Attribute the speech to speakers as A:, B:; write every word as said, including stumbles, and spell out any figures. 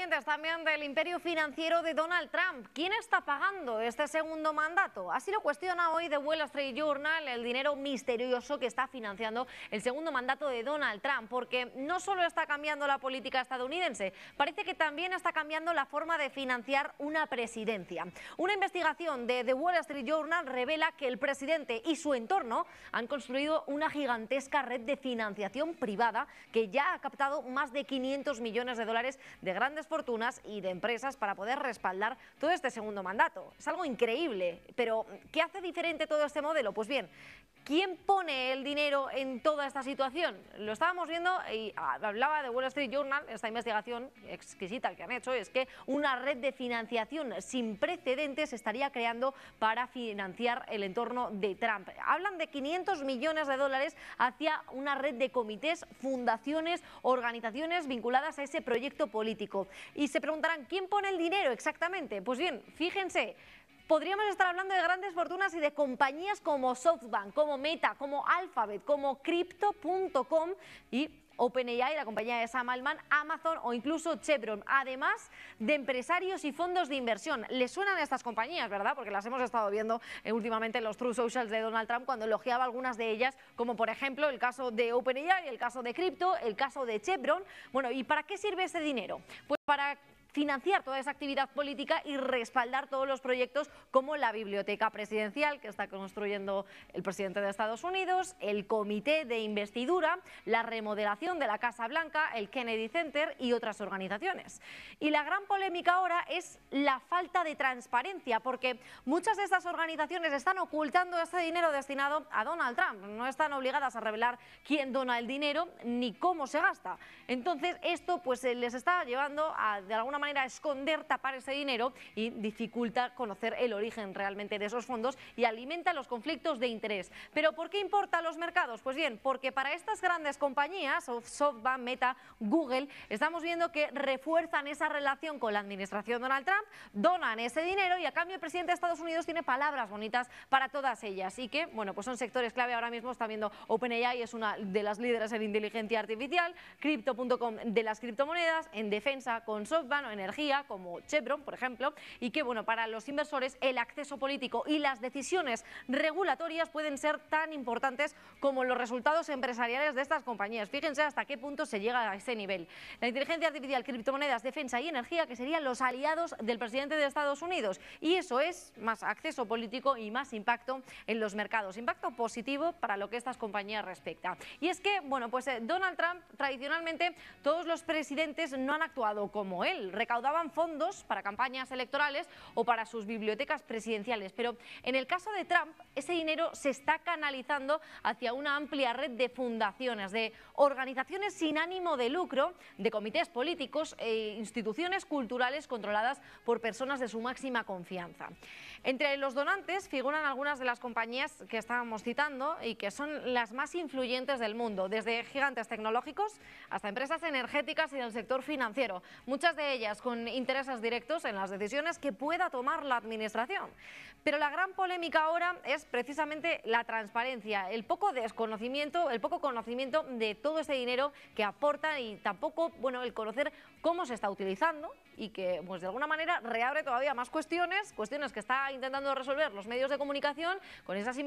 A: pendientes también del imperio financiero de Donald Trump. ¿Quién está pagando este segundo mandato? Así lo cuestiona hoy The Wall Street Journal, el dinero misterioso que está financiando el segundo mandato de Donald Trump, porque no solo está cambiando la política estadounidense, parece que también está cambiando la forma de financiar una presidencia. Una investigación de The Wall Street Journal revela que el presidente y su entorno han construido una gigantesca red de financiación privada que ya ha captado más de quinientos millones de dólares de grandes fortunas y de empresas para poder respaldar todo este segundo mandato. Es algo increíble, pero ¿qué hace diferente todo este modelo? Pues bien, ¿quién pone el dinero en toda esta situación? Lo estábamos viendo y hablaba de Wall Street Journal, esta investigación exquisita que han hecho, es que una red de financiación sin precedentes se estaría creando para financiar el entorno de Trump. Hablan de quinientos millones de dólares hacia una red de comités, fundaciones, organizaciones vinculadas a ese proyecto político. Y se preguntarán, ¿quién pone el dinero exactamente? Pues bien, fíjense, podríamos estar hablando de grandes fortunas y de compañías como SoftBank, como Meta, como Alphabet, como Crypto punto com y OpenAI, la compañía de Sam Altman, Amazon o incluso Chevron, además de empresarios y fondos de inversión. Les suenan estas compañías, ¿verdad? Porque las hemos estado viendo eh, últimamente en los True Socials de Donald Trump cuando elogiaba algunas de ellas, como por ejemplo el caso de OpenAI, el caso de Crypto, el caso de Chevron. Bueno, ¿y para qué sirve ese dinero? Pues para financiar toda esa actividad política y respaldar todos los proyectos como la biblioteca presidencial que está construyendo el presidente de Estados Unidos, el comité de investidura, la remodelación de la Casa Blanca, el Kennedy Center y otras organizaciones. Y la gran polémica ahora es la falta de transparencia, porque muchas de estas organizaciones están ocultando este dinero destinado a Donald Trump, no están obligadas a revelar quién dona el dinero ni cómo se gasta. Entonces esto pues les está llevando a de alguna manera esconder, tapar ese dinero y dificulta conocer el origen realmente de esos fondos y alimenta los conflictos de interés. ¿Pero por qué importa a los mercados? Pues bien, porque para estas grandes compañías, SoftBank, Meta, Google, estamos viendo que refuerzan esa relación con la administración Donald Trump, donan ese dinero y a cambio el presidente de Estados Unidos tiene palabras bonitas para todas ellas y que, bueno, pues son sectores clave ahora mismo. Está viendo OpenAI, es una de las líderes en inteligencia artificial, Crypto punto com de las criptomonedas, en defensa con SoftBank, o energía como Chevron, por ejemplo, y que, bueno, para los inversores el acceso político y las decisiones regulatorias pueden ser tan importantes como los resultados empresariales de estas compañías. Fíjense hasta qué punto se llega a ese nivel. La inteligencia artificial, criptomonedas, defensa y energía, que serían los aliados del presidente de Estados Unidos, y eso es más acceso político y más impacto en los mercados, impacto positivo para lo que estas compañías respecta. Y es que, bueno, pues eh, Donald Trump, tradicionalmente todos los presidentes no han actuado como él, recaudaban fondos para campañas electorales o para sus bibliotecas presidenciales, pero en el caso de Trump ese dinero se está canalizando hacia una amplia red de fundaciones, de organizaciones sin ánimo de lucro, de comités políticos e instituciones culturales controladas por personas de su máxima confianza. Entre los donantes figuran algunas de las compañías que estábamos citando y que son las más influyentes del mundo, desde gigantes tecnológicos hasta empresas energéticas y del sector financiero, muchas de ellas con intereses directos en las decisiones que pueda tomar la administración. Pero la gran polémica ahora es precisamente la transparencia, el poco desconocimiento, el poco conocimiento de todo ese dinero que aporta y tampoco, bueno, el conocer cómo se está utilizando y que, pues, de alguna manera reabre todavía más cuestiones, cuestiones que está intentando resolver los medios de comunicación con esas